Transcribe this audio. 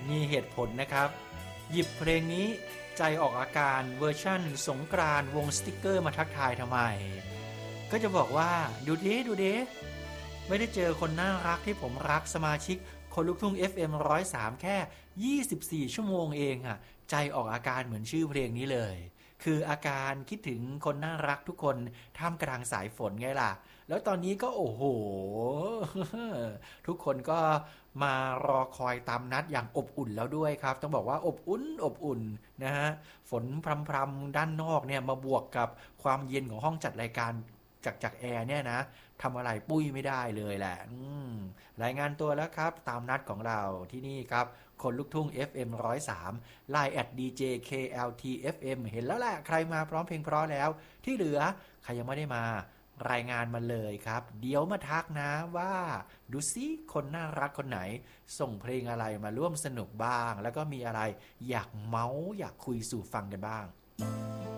มีเหตุผลนะครับหยิบเพลงนี้ใจออกอาการเวอร์ชั่นสงกรานต์วงสติ๊กเกอร์มาทักทายทำไมก็จะบอกว่าดูดิไม่ได้เจอคนน่ารักที่ผมรักสมาชิกคนลูกทุ่ง FM 103แค่24ชั่วโมงเองอะใจออกอาการเหมือนชื่อเพลงนี้เลยคืออาการคิดถึงคนน่ารักทุกคนท่ามกลางสายฝนไงล่ะแล้วตอนนี้ก็โอ้โหทุกคนก็มารอคอยตามนัดอย่างอบอุ่นแล้วด้วยครับต้องบอกว่าอบอุ่นนะฮะฝนพรำๆด้านนอกเนี่ยมาบวกกับความเย็นของห้องจัดรายการจากแอร์เนี่ยนะทำอะไรปุ้ยไม่ได้เลยแหละรายงานตัวแล้วครับตามนัดของเราที่นี่ครับคนลูกทุ่ง FM 103 Line @DJKLTFM เห็นแล้วแหละใครมาพร้อมเพลงเพราะแล้วที่เหลือใครยังไม่ได้มารายงานมาเลยครับเดี๋ยวมาทักนะว่าดูซิคนน่ารักคนไหนส่งเพลงอะไรมาร่วมสนุกบ้างแล้วก็มีอะไรอยากเมาส์อยากคุยสู่ฟังกันบ้าง